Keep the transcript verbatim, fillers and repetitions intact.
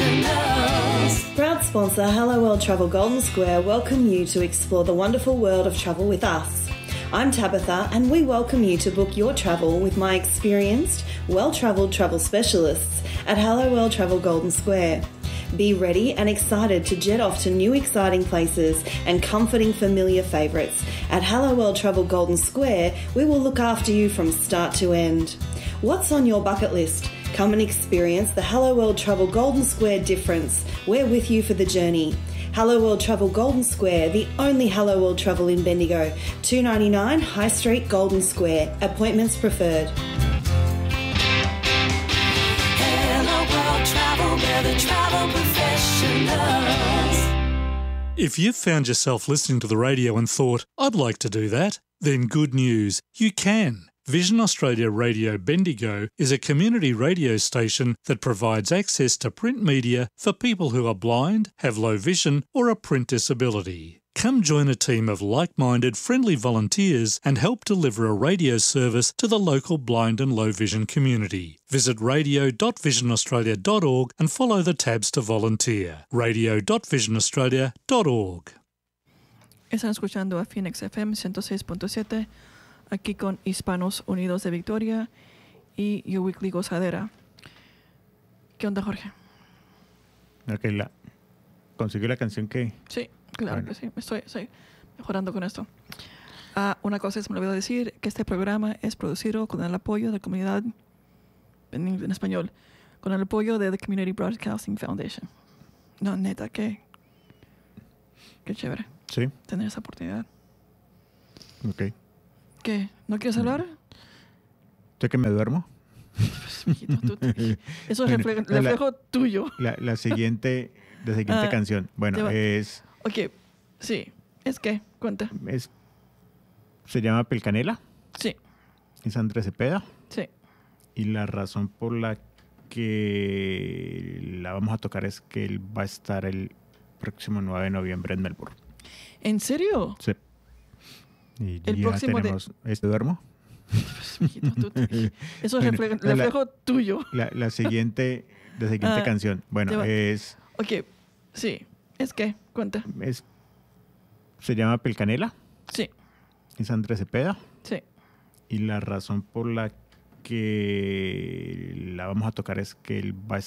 Professionals. Proud sponsor Hello World Travel Golden Square welcome you to explore the wonderful world of travel with us. I'm Tabitha and we welcome you to book your travel with my experienced, well-travelled travel specialists at Hello World Travel Golden Square. Be ready and excited to jet off to new exciting places and comforting familiar favourites. At Hello World Travel Golden Square, we will look after you from start to end. What's on your bucket list? Come and experience the Hello World Travel Golden Square difference. We're with you for the journey. Hello World Travel Golden Square, the only Hello World Travel in Bendigo. two ninety-nine High Street, Golden Square. Appointments preferred. Travel, we're the travel professionals. If you've found yourself listening to the radio and thought, I'd like to do that, then good news, you can. Vision Australia Radio Bendigo is a community radio station that provides access to print media for people who are blind, have low vision or a print disability. Come join a team of like-minded, friendly volunteers and help deliver a radio service to the local blind and low vision community. Visit radio dot vision australia dot org and follow the tabs to volunteer. radio dot vision australia dot org. Están escuchando a Phoenix F M ciento seis punto siete, aquí con Hispanos Unidos de Victoria y Your Weekly Gozadera. ¿Qué onda, Jorge? Ok, la... ¿consiguió la canción que...? Sí. Claro bueno. que sí, estoy, estoy mejorando con esto. Uh, una cosa es, me olvidó decir, que este programa es producido con el apoyo de la comunidad, en, en español, con el apoyo de The Community Broadcasting Foundation. No, neta, qué, qué chévere. Sí. Tener esa oportunidad. Ok. ¿Qué? ¿No quieres hablar? ¿Estoy que me duermo? Pues, mijito, tú te- eso es Bueno, reflejo, la- reflejo tuyo. La, la siguiente, la siguiente Ah, canción. Bueno, te va- es, Ok, sí. ¿Es qué? Cuenta. es... Se llama Pelcanela. Sí, Es Andrés Cepeda. sí. Y la razón por la que la vamos a tocar es que él va a estar el próximo nueve de noviembre en Melbourne. ¿En serio? Sí. Y El ya próximo de- tenemos... ¿Este duermo? Pues, mijito, tú te- eso es Bueno, reflejo, la- reflejo tuyo. La, la siguiente, la siguiente Ah, canción. te Bueno, va- es, Ok, sí. ¿Es qué? Cuenta. es... Se llama Pelcanela. Sí, Es Andrés Cepeda. sí. Y la razón por la que la vamos a tocar es que él va a